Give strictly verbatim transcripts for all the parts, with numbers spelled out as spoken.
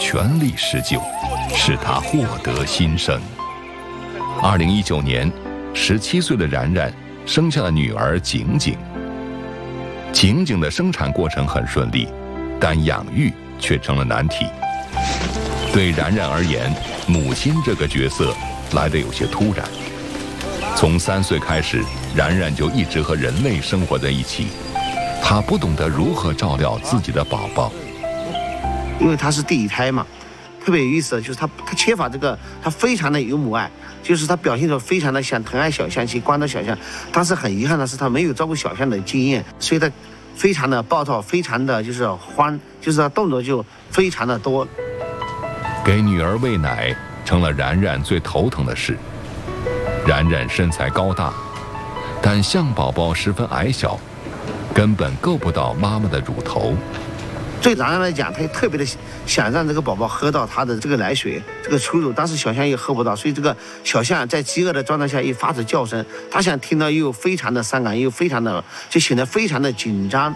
全力施救，使她获得新生。二零一九年，十七岁的然然生下了女儿景景。景景的生产过程很顺利，但养育却成了难题。对然然而言，母亲这个角色来得有些突然。从三岁开始，然然就一直和人类生活在一起，她不懂得如何照料自己的宝宝。 因为她是第一胎嘛，特别有意思的就是她她缺乏这个，她非常的有母爱，就是她表现出非常的想疼爱小象，去关照小象。但是很遗憾的是，她没有照顾小象的经验，所以她非常的暴躁，非常的就是欢，就是她动作就非常的多。 给女儿喂奶成了然然最头疼的事。然然身材高大，但象宝宝十分矮小，根本够不到妈妈的乳头。 对然然来讲，他也特别的想让这个宝宝喝到他的这个奶水，这个初乳，但是小象也喝不到，所以这个小象在饥饿的状态下一发出叫声，他想听到又非常的伤感，又非常的就显得非常的紧张。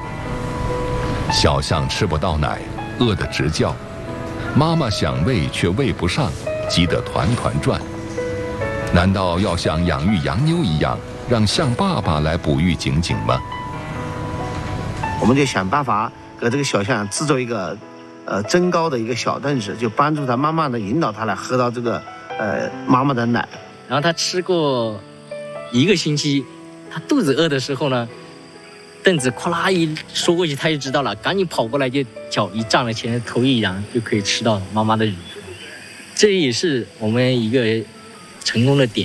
小象吃不到奶，饿得直叫，妈妈想喂却喂不上，急得团团转。难道要像养育洋妞一样，让象爸爸来哺育景景吗？ 我们就想办法给这个小象制作一个，呃，增高的一个小凳子，就帮助它慢慢的引导它来喝到这个，呃，妈妈的奶。 然后它吃过一个星期，它肚子饿的时候呢，凳子咵啦一缩过去，它就知道了，赶紧跑过来，就脚一站了前，头一扬，就可以吃到妈妈的乳。这也是我们一个成功的点。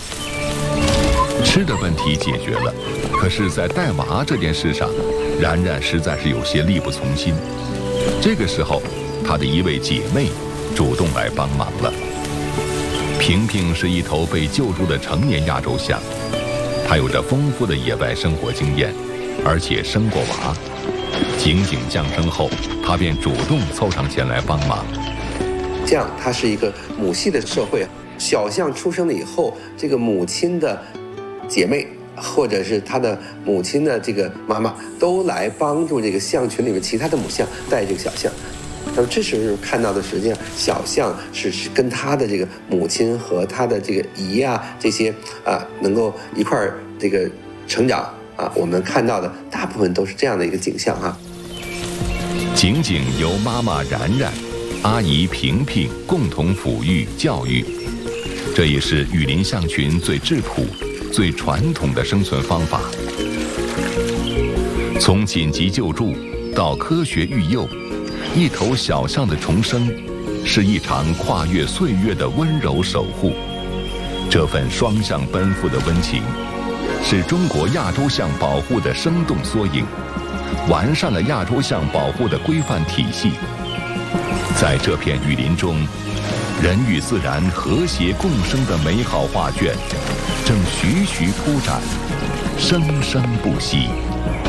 吃的问题解决了，可是，在带娃这件事上，然然实在是有些力不从心。这个时候，她的一位姐妹主动来帮忙了。萍萍是一头被救助的成年亚洲象，她有着丰富的野外生活经验，而且生过娃。景景降生后，她便主动凑上前来帮忙。 这样，它是一个母系的社会。小象出生了以后，这个母亲的姐妹或者是他的母亲的这个妈妈都来帮助这个象群里面其他的母象带这个小象。那么这时候看到的，实际上小象是跟他的这个母亲和他的这个姨啊这些啊能够一块儿这个成长啊，我们看到的大部分都是这样的一个景象啊。 景景由妈妈然然、阿姨萍萍共同抚育教育，这也是雨林象群最质朴、最传统的生存方法。从紧急救助到科学育幼，一头小象的重生，是一场跨越岁月的温柔守护。这份双向奔赴的温情，是中国亚洲象保护的生动缩影，完善了亚洲象保护的规范体系。在这片雨林中，人与自然和谐共生的美好画卷，正徐徐铺展，生生不息。